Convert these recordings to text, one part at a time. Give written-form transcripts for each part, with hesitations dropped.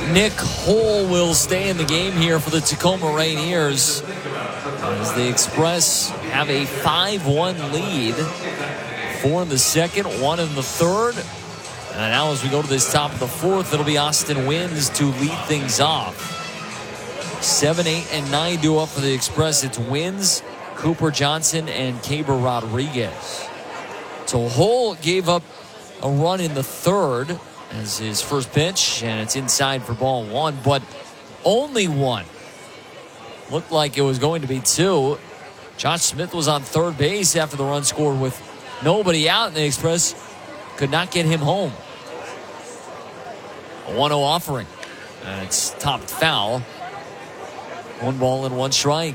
Nick Hull will stay in the game here for the Tacoma Rainiers as the Express have a 5-1 lead. 4 in the second, 1 in the third. And now as we go to this top of the fourth, it'll be Austin Wins to lead things off. 7, 8, and 9 due up for the Express. It's Wins, Cooper Johnson, and Caber Rodriguez. So Hull gave up a run in the third as his first pitch, and it's inside for ball one, but only one. Looked like it was going to be two. Josh Smith was on third base after the run scored with nobody out, and the Express could not get him home. A 1-0 offering, and it's topped foul. 1 ball and 1 strike.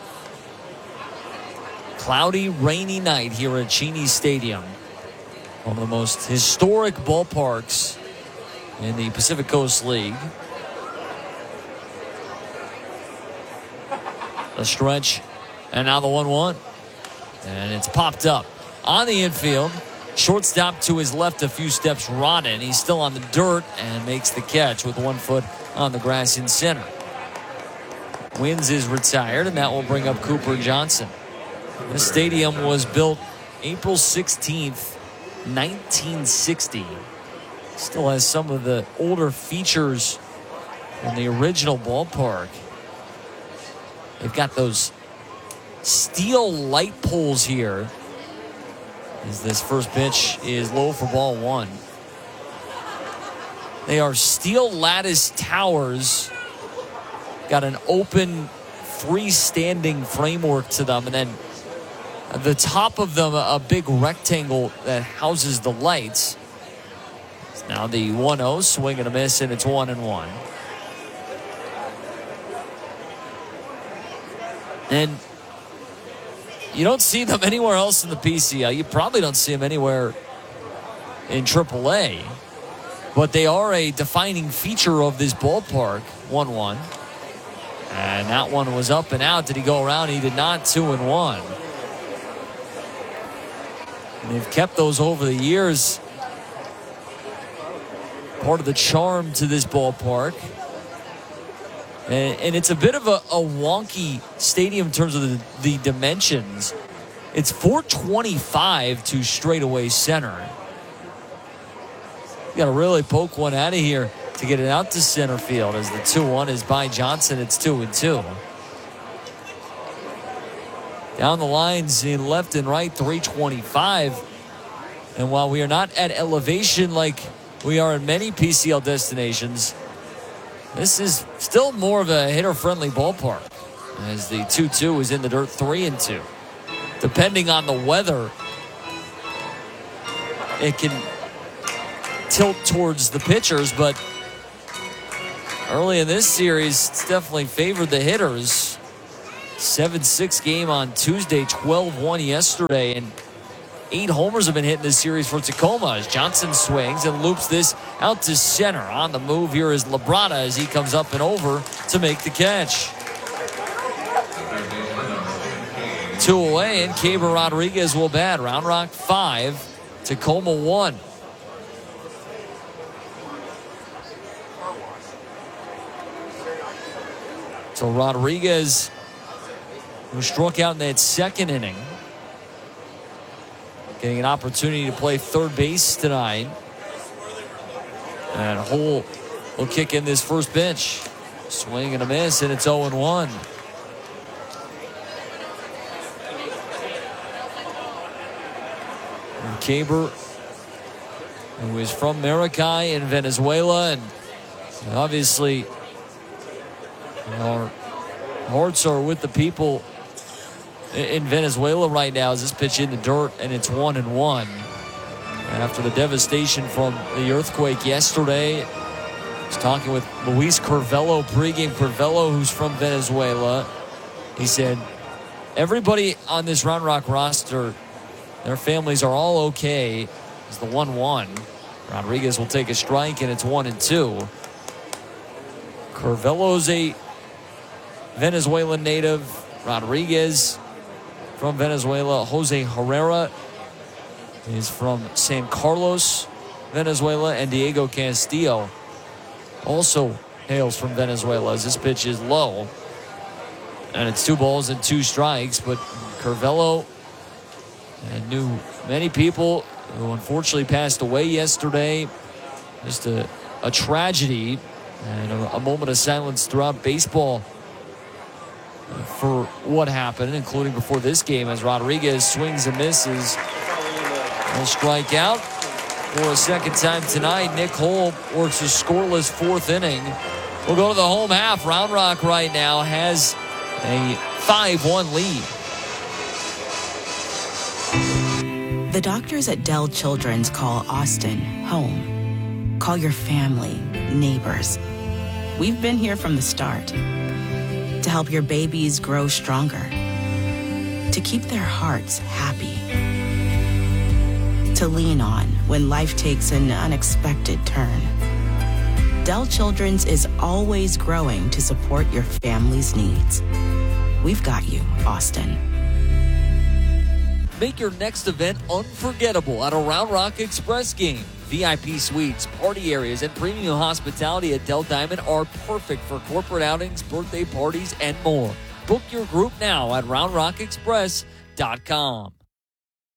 Cloudy, rainy night here at Cheney Stadium. One of the most historic ballparks in the Pacific Coast League. A stretch, and now the 1-1. And it's popped up on the infield. Shortstop to his left a few steps, Rodden. He's still on the dirt and makes the catch with 1 foot on the grass in center. Wins is retired, and that will bring up Cooper Johnson. This stadium was built April 16th, 1960. Still has some of the older features in the original ballpark. They've got those steel light poles here as this first pitch is low for ball one. They are steel lattice towers. Got an open freestanding framework to them, and then at the top of them a big rectangle that houses the lights. It's now the 1-0, swing and a miss, and it's 1-1. And you don't see them anywhere else in the PCL. You probably don't see them anywhere in AAA. But they are a defining feature of this ballpark. 1-1. And that one was up and out. Did he go around? He did not. 2-1. And they've kept those over the years. Part of the charm to this ballpark. And it's a bit of a wonky stadium in terms of the dimensions. It's 425 to straightaway center. You got to really poke one out of here to get it out to center field, as the 2-1 is by Johnson. It's 2-2. Down the lines in left and right, 325. And while we are not at elevation like we are in many PCL destinations, this is still more of a hitter-friendly ballpark, as the 2-2 is in the dirt. 3-2. Depending on the weather, it can tilt towards the pitchers, but early in this series, it's definitely favored the hitters. 7-6 game on Tuesday, 12-1 yesterday, and 8 homers have been hit in this series for Tacoma as Johnson swings and loops this out to center. On the move here is Labrada as he comes up and over to make the catch. 2 away, and Caber Rodriguez will bat. Round Rock 5, Tacoma 1. So Rodriguez, who struck out in that second inning, getting an opportunity to play third base tonight. And Hull will kick in this first pitch. Swing and a miss, and it's 0-1. And Caber, who is from Maracay in Venezuela, and obviously our hearts are with the people in Venezuela right now as this pitch in the dirt, and it's 1-1. After the devastation from the earthquake yesterday, I was talking with Luis Curvelo pregame. Curvelo, who's from Venezuela, he said everybody on this Round Rock roster, their families are all okay. It's the 1-1. Rodriguez will take a strike, and it's 1-2. Curvelo's a Venezuelan native. Rodriguez from Venezuela. Jose Herrera is from San Carlos, Venezuela. And Diego Castillo, also hails from Venezuela as this pitch is low. And it's 2 balls and 2 strikes. But Curvelo knew many people who unfortunately passed away yesterday. Just a tragedy and a moment of silence throughout baseball for what happened, including before this game as Rodriguez swings and misses. He'll strike out for a second time tonight. Nick Holb works a scoreless 4th inning. We'll go to the home half. Round Rock right now has a 5-1 lead. The doctors at Dell Children's call Austin home. Call your family, neighbors. We've been here from the start to help your babies grow stronger, to keep their hearts happy, to lean on when life takes an unexpected turn. Dell Children's is always growing to support your family's needs. We've got you, Austin. Make your next event unforgettable at a Round Rock Express game. VIP suites, party areas, and premium hospitality at Dell Diamond are perfect for corporate outings, birthday parties, and more. Book your group now at RoundRockExpress.com.